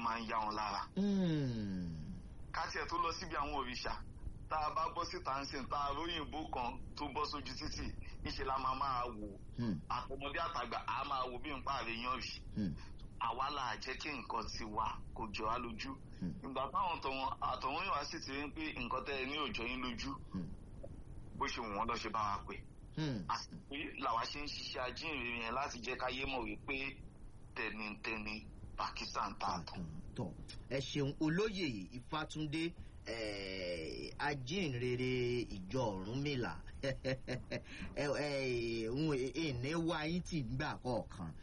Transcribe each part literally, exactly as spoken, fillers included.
máa ń yá wọn lára. ká tiẹ̀ tó lọ síbi àwọn òrìṣà tá a bá bọ́ síta ń sìn tá a róyìnbó kan tó bọ́ sójú títì níṣẹ́ la máa máa wò àtọmọdé àtàgbà á máa wò bí n pa àrè yan rí àwa là jẹ́ kí nǹkan ti wà kò jọ wá lójú ìgbà táwọn àtọ̀wọ́n yóò wá sì ti rí pé nǹkan tẹ́ ẹ ní òjò yín lójú bó ṣe wù wọ́n lọ ṣe bá wa pè àsìkò làwa ṣe ń ṣiṣẹ́ ajínrere yẹn láti jẹ́ káyé mọ̀ wípé tẹnitẹni Pakistan tààtàn. ẹ ṣeun olóyè Ifátúndé ajínrere ìjọ Ọ̀rúnmìlà ìní wá yín tì nígbà kọ̀ọ̀kan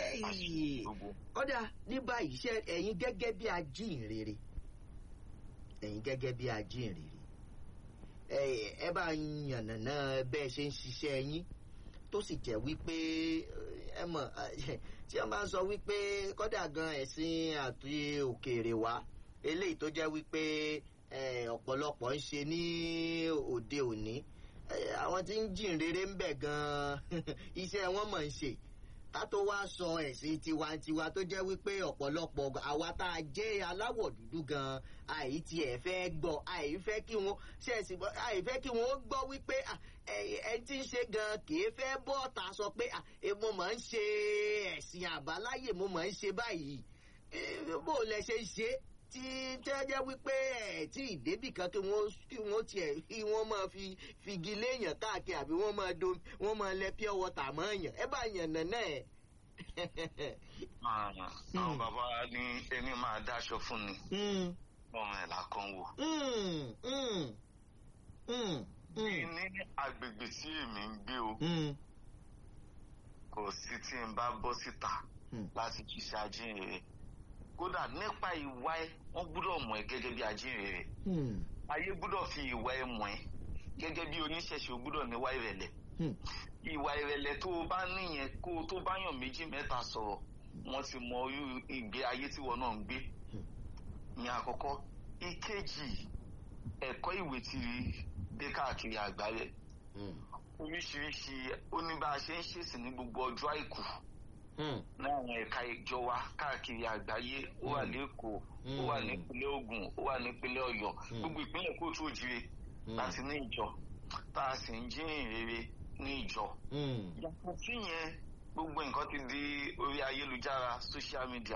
kódà ní báyìí ṣe ẹ̀yin gẹ́gẹ́ bí ajínrere ẹ̀yin gẹ́gẹ́ bí ajínrere ẹ bá yànnàná bẹ́ẹ̀ ṣe ń ṣiṣẹ́ yín tó sì jẹ́ wípé ẹ mọ̀ tí wọ́n máa ń sọ wípé kódà gan ẹ̀sìn àti òkèèrè wá eléyìí tó jẹ́ wípé ọ̀pọ̀lọpọ̀ ń ṣe ní òde òní àwọn tí ń jìn rere ń bẹ̀ gan iṣẹ́ wọn mọ̀ ń ṣe ká tó wá sọ ẹ̀sìn tiwantiwa tó jẹ́ wípé ọ̀pọ̀lọpọ̀ àwa tá a jẹ́ aláwọ̀ dúdú gan àì tiẹ̀ fẹ́ gbọ́ àì fẹ́ kí wọ́n ṣẹ̀sìn àì fẹ́ kí wọ́n gbọ́ wípé ẹ ti ń ṣe gan kìí fẹ́ bọ́ ta sọ pé mo máa ń ṣe ẹ̀sìn àbáláyé mo máa ń ṣe báyìí bó lẹ ṣe ń ṣe tí tẹ́ jẹ́ wípé ẹ̀ tí ìdébì kan kí wọ́n kí wọ́n tiẹ̀ kí wọ́n máa fi figi léèyàn káàkiri àbí wọ́n máa do wọ́n máa lẹ pure water mọ́ èèyàn ẹ bá yàn nànà ẹ̀. àwọn bàbá ní ẹni máa dáṣọ fún ni ọmọ ẹ̀ lákan wò. ní agbègbè tí èmi ń gbé o kò sí tí n bá bọ́ síta láti jíṣẹ́ ajínrere kódà nípa ìwà ẹ wọ́n gbọ́dọ̀ mọ̀ ẹ́ gẹ́gẹ́ bí ajínrere ayé gbọ́dọ̀ fi ìwà ẹ mọ̀ ẹ́ gẹ́gẹ́ bí oníṣẹ̀ṣe o gbọ́dọ̀ níwà ìrẹ̀lẹ̀ ìwà ìrẹ̀lẹ̀ tó o bá níyẹn kó o tó bá yàn méjì mẹ́ta sọ̀rọ̀ wọ́n ti mọ irú ìgbé ayé tí wọ́n náà ń gbé ní àkọ́kọ́ ìkejì ẹ̀kọ́ ìwé ti dé káàkiri àgbáyé oríṣiríṣi ó ní bá a ṣe ń ṣèsìn ní gbogbo ọjọ́ àìkú láwọn ẹ̀ka ìjọ wa káàkiri àgbáyé ó wà lẹ́kọ̀ọ́ ó wà nípínlẹ̀ Ògùn ó wà nípínlẹ̀ Ọ̀yọ́ gbogbo ìpínlẹ̀ kóòtù òjìrè láti ní ìjọ tá a sì ń jíhìn rere ní ìjọ. yàtọ̀ sí yẹn gbogbo nǹkan ti di orí ayélujára social media.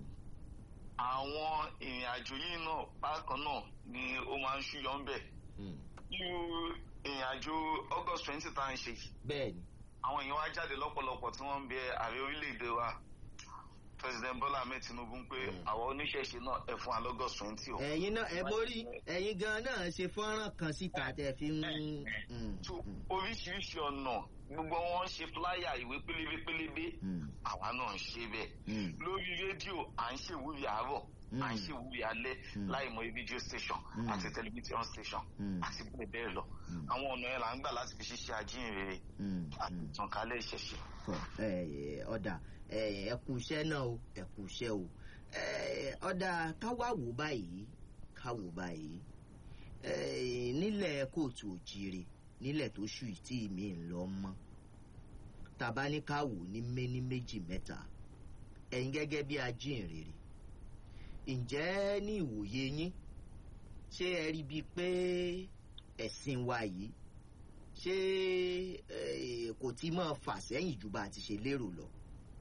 àwọn ìrìn àjò yìí náà bákan náà ni ó máa ń ṣúyọ ń bẹ̀. irú ìrìn àjò August twenty tá à ń ṣe yìí. bẹ́ẹ̀ni àwọn èèyàn wá jáde lọ́pọ̀lọpọ̀ tí wọ́n ń bẹ ààrẹ orílẹ̀-èdè wa President Bola Ahmed Tinubu ń pé àwọn oníṣẹ̀ṣe náà ẹ fún August twenty o. ẹ̀yin náà ẹ borí ẹ̀yin gan náà ṣe fọ́nrán kan síta tẹ́ fi ń. oríṣiríṣi ọ̀nà gbogbo wọn ṣe fúláyà ìwé pélébé pélébé àwa náà ń ṣe bẹ́ẹ̀ lórí rédíò à ń ṣèwúrí àárọ̀ à ń ṣèwúrí alẹ́ láìmọ̀ rédíò station àti tẹlifíṣàn station àti bẹ́ẹ̀ bẹ́ẹ̀ lọ àwọn ọ̀nà yẹn là ń gbà láti fi ṣiṣẹ́ ajínrere àti ìtànkálẹ̀ ìṣẹ̀ṣe. ọ̀dà ẹ kú iṣẹ́ náà o ẹ kú iṣẹ́ o ọ̀dà káwá wò báyìí káwò báyìí nílẹ̀ kóòtù òjìrè nílẹ̀ tó ṣù tí mi ń lọ mọ́ tàbá ní káwò ní méní méjì mẹ́ta ẹ̀yin gẹ́gẹ́ bí ajínrere ǹjẹ́ ní ìwòye yín ṣé ẹ rí bíi pé ẹ̀sìn wa yìí ṣé kò tí máa fà sẹ́yìn ju bá a ti ṣe lérò lọ.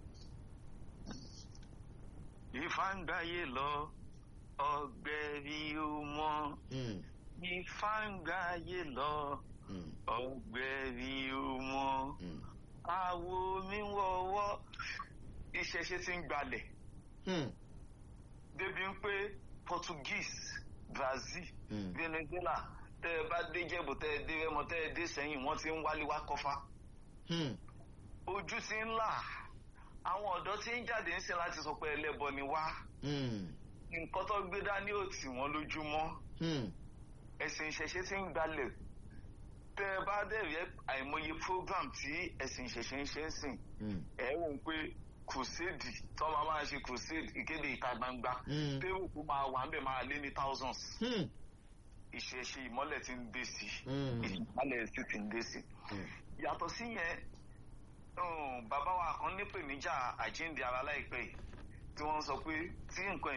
ìfàǹgbáyé lọ ọgbẹ́ rí ó mọ́ ìfàǹgbáyé lọ ọgbẹ́ rí ó mọ́ àwo mi wọ́wọ́ ìṣẹ̀ṣe ti ń gbalẹ̀ débi ń pé Portuguese Brazil Venezuela tẹ́ ẹ bá dé Jẹ̀bú tẹ́ ẹ dé Rẹ́mọ tẹ́ ẹ dé Ṣẹ̀yìn wọ́n ti ń wálé wá kọ́fà ojú ti ń là àwọn ọ̀dọ́ tí ń jáde ń ṣe láti sọ pé ẹlẹ́bọ ni wá nǹkan tó gbé dání ò tì wọ́n lójúmọ́ ẹ̀sìn ìṣẹ̀ṣe ti ń gbalẹ̀ tẹ́ ẹ bá dẹ̀ rí àìmọye program tí ẹ̀sìn ìṣẹ̀ṣe ń ṣe ń sìn ẹ̀ wò ń pé crusade tó máa máa ṣe crusade ìkéde ìta gbangba tẹ́wò kó máa wà ń bẹ̀ máa lé ní thousands ìṣẹ̀ṣe ìmọ́lẹ̀ ti ń dé sí ìmọ́lẹ̀ sì ti ń dé sí yàtọ̀ sí yẹn bàbá wa kan nípèníjà àjíǹde ara láìpẹ́ yìí tí wọ́n sọ pé tí nǹkan